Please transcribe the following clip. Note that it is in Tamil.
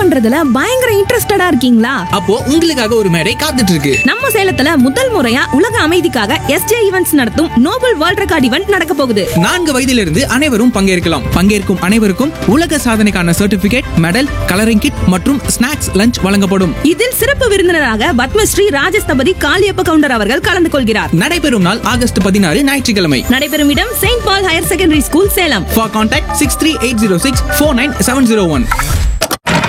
பண்றதுல பயங்கர இன்ட்ரெஸ்டடா இருக்கீங்களா? அப்போ உங்களுக்காக ஒரு மேடை காத்துட்டு இருக்கு. நம்ம சேலத்துல முதல் முறையா உலக அமைதிக்காக SJ ஈவென்ட்ஸ் நடத்தும் நோபல் வேர்ல்ட் ரெக்கார்ட் ஈவென்ட் நடக்க போகுது. 4 வயதிலிருந்து அனைவரும் பங்கேற்கலாம். பங்கேற்கும் அனைவருக்கும் உலக சாதனைக்கான சர்டிபிகேட், மெடல், கலரிங் கிட் மற்றும் ஸ்நாக்ஸ் லஞ்ச் வழங்கப்படும். இதில் சிறப்பு விருந்தினராக பத்மஸ்ரீ ராஜஸ்தபதி காளியப்ப கவுண்டர் அவர்கள் கலந்து கொள்கிறார். நடைபெறும் நாள் ஆகஸ்ட் 16 ஞாயிற்றுக்கிழமை. நடைபெறும் இடம் Saint ball higher secondary school, Salem. For contact 63806 49701.